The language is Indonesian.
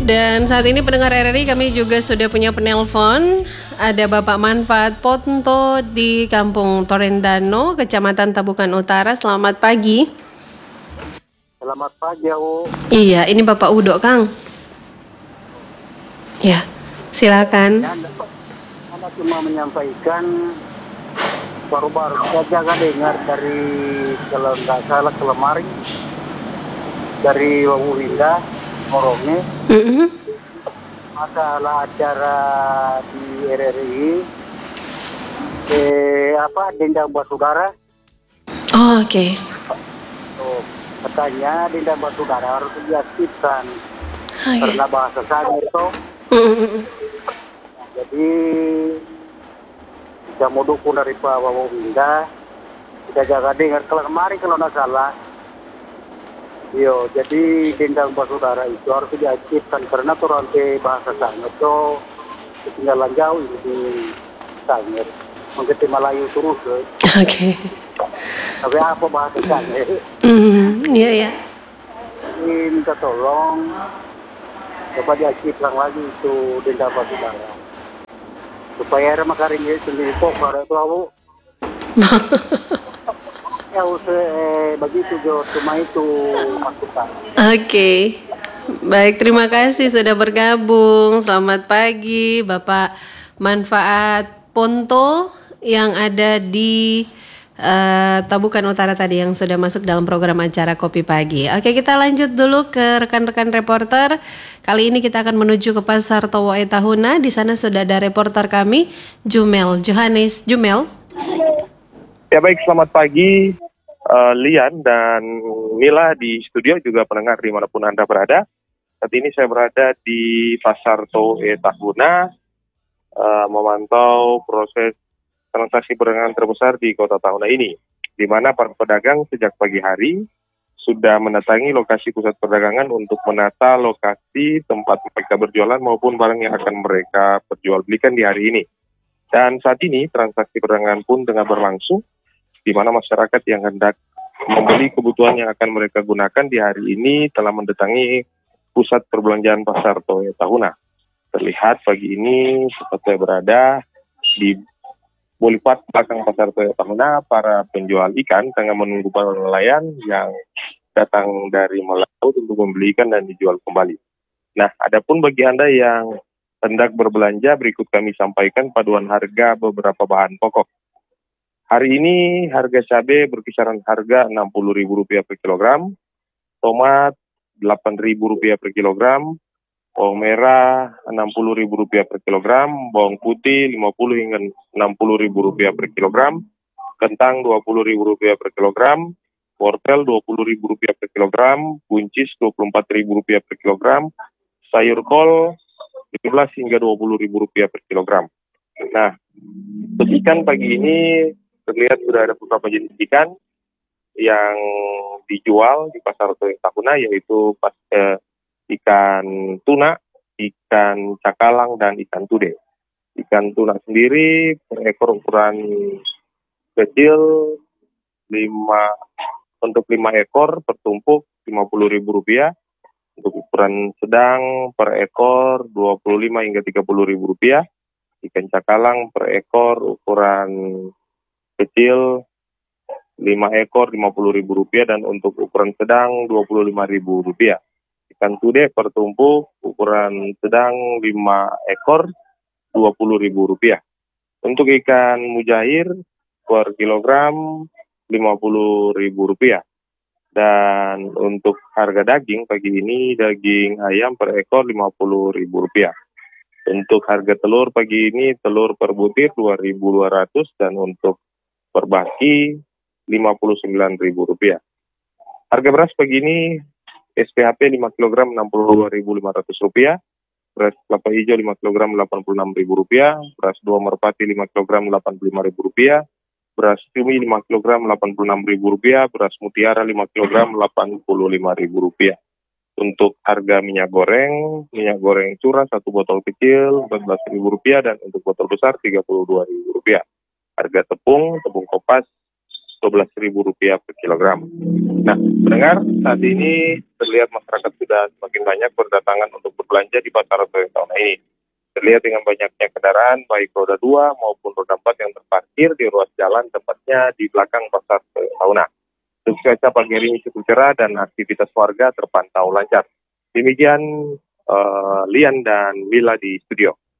Dan saat ini pendengar RRI kami juga sudah punya penelpon. Ada Bapak Manfaat Ponto di Kampung Torendano, Kecamatan Tabukan Utara. Selamat pagi. Selamat pagi, U. Iya, ini Bapak Udo, Kang. Ya, silakan. Anda cuma menyampaikan baru-baru saja dengar dari, kalau nggak salah, Kelemari, dari Wawu Winda, Moronge. Masalah acara di RRI, dendang batubara. Oh, oke. Katanya dendang batubara harus diaktifkan karena bahasa saya itu. Jadi kita mau dukung dari Pak Wawu Winda, kita jaga dengar kemarin kalau nggak salah. Jadi dendang batubara itu harus diaktifkan karena turun ke bahasa Sangir itu ketinggalan jauh di Sangir. Mungkin di Melayu terus. Oke. Tapi apa bahasa Sangir? Iya. Minta tolong coba diaktifkan lagi itu dendang batubara. Supaya makarinya sendiri pokok itu aku. Ya begitu Jo, cuma itu masukan. Oke. Baik, terima kasih sudah bergabung. Selamat pagi Bapak Manfaat Ponto yang ada di Tabukan Utara tadi yang sudah masuk dalam program acara Kopi Pagi. Oke, kita lanjut dulu ke rekan-rekan reporter. Kali ini kita akan menuju ke Pasar Towoe Tahuna. Di sana sudah ada reporter kami, Jumel Johannes. Jumel. Ya baik, selamat pagi Lian dan Mila di studio, juga pendengar dimanapun Anda berada. Saat ini saya berada di Pasar Towoe Tahuna, memantau proses transaksi perdagangan terbesar di kota Tahuna ini, di mana para pedagang sejak pagi hari sudah mendatangi lokasi pusat perdagangan untuk menata lokasi tempat mereka berjualan maupun barang yang akan mereka perjualbelikan di hari ini. Dan saat ini transaksi perdagangan pun tengah berlangsung, di mana masyarakat yang hendak membeli kebutuhan yang akan mereka gunakan di hari ini telah mendatangi pusat perbelanjaan Pasar Towoe Tahuna. Terlihat pagi ini seperti saya berada di Boulevard belakang Pasar Towoe Tahuna, para penjual ikan tengah menunggu para nelayan yang datang dari melaut untuk membeli ikan dan dijual kembali. Nah, adapun bagi Anda yang hendak berbelanja, berikut kami sampaikan paduan harga beberapa bahan pokok. Hari ini harga cabai berkisaran harga Rp60.000 per kilogram, tomat Rp8.000 per kilogram, bawang merah Rp60.000 per kilogram, bawang putih Rp50 hingga Rp60.000 per kilogram, kentang Rp20.000 per kilogram, wortel Rp20.000 per kilogram, buncis Rp24.000 per kilogram, sayur kol 17 hingga Rp20.000 per kilogram. Nah, untuk ikan pagi ini terlihat sudah ada beberapa jenis ikan yang dijual di Pasar Towoe Tahuna, yaitu ikan tuna, ikan cakalang, dan ikan tude. Ikan tuna sendiri per ekor ukuran kecil untuk 5 ekor per tumpuk Rp50.000, untuk ukuran sedang per ekor Rp25 hingga Rp30.000, ikan cakalang per ekor ukuran kecil 5 ekor Rp50.000, dan untuk ukuran sedang Rp25.000. Ikan tude per tumpuk ukuran sedang 5 ekor Rp20.000. Untuk ikan mujair per kilogram Rp50.000. Dan untuk harga daging pagi ini, daging ayam per ekor Rp50.000. Untuk harga telur pagi ini, telur per butir Rp2.200, dan untuk per baki Rp59.000. Harga beras pagi ini, SPHP 5 kg Rp62.500, beras kelapa hijau 5 kg Rp86.000, beras 2 merpati 5 kg Rp85.000, beras cumi 5 kg Rp86.000, beras mutiara 5 kg Rp85.000. Untuk harga minyak goreng curah 1 botol kecil Rp14.000, dan untuk botol besar Rp32.000. Harga tepung kopas Rp12.000 per kilogram. Nah, pendengar, saat ini terlihat masyarakat sudah semakin banyak berdatangan untuk berbelanja di pasar Tauna ini. Terlihat dengan banyaknya kendaraan, baik roda 2 maupun roda 4 yang terparkir di ruas jalan, tepatnya di belakang pasar Tauna. Cuaca pagi hari ini cukup cerah dan aktivitas warga terpantau lancar. Demikian Lian dan Mila di studio.